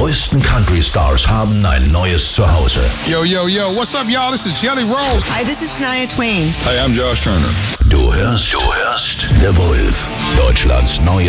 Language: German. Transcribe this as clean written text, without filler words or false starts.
größten Country-Stars haben ein neues Zuhause. Yo, yo, yo, what's up, y'all? This is Jelly Roll. Hi, this is Shania Twain. Hey, I'm Josh Turner. Du hörst The Wolf, Deutschlands neues